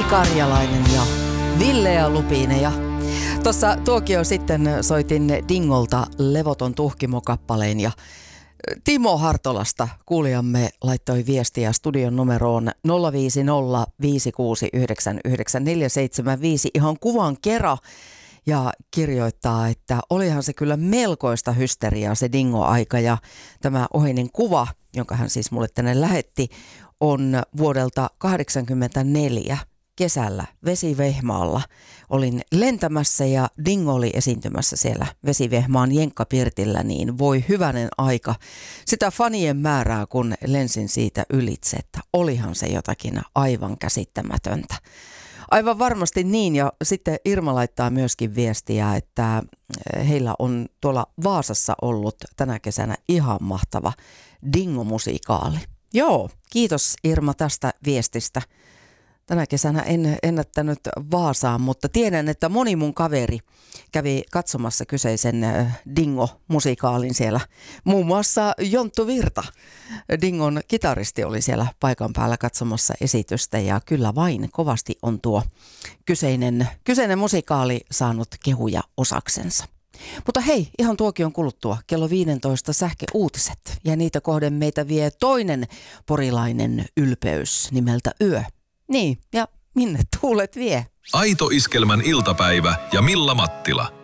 Karjalainen ja Ville ja Lupine. Ja tuossa tuokio sitten soitin Dingolta Levoton tuhkimo-kappaleen ja Timo Hartolasta kuulijamme laittoi viestiä studion numeroon 050 5699475 ihan kuvan kera ja kirjoittaa, että olihan se kyllä melkoista hysteriaa se Dingo-aika ja tämä oheinen kuva, jonka hän siis mulle tänne lähetti, on vuodelta 1984 kesällä Vesivehmaalla. Olin lentämässä ja Dingo oli esiintymässä siellä Vesivehmaan Jenkkapirtillä, niin voi hyvänen aika. Sitä fanien määrää, kun lensin siitä ylitse, että olihan se jotakin aivan käsittämätöntä. Aivan varmasti niin, ja sitten Irma laittaa myöskin viestiä, että heillä on tuolla Vaasassa ollut tänä kesänä ihan mahtava Dingo-musikaali. Joo, kiitos Irma tästä viestistä. Tänä kesänä en ennättänyt Vaasaan, mutta tiedän, että moni mun kaveri kävi katsomassa kyseisen Dingo-musikaalin siellä. Muun muassa Jonttu Virta, Dingon kitaristi, oli siellä paikan päällä katsomassa esitystä ja kyllä vain kovasti on tuo kyseinen musikaali saanut kehuja osaksensa. Mutta hei, ihan tuokion kuluttua kello 15 sähköuutiset ja niitä kohden meitä vie toinen porilainen ylpeys nimeltä Yö. Niin, ja minne tuulet vie? Aito Iskelmän iltapäivä ja Milla Mattila.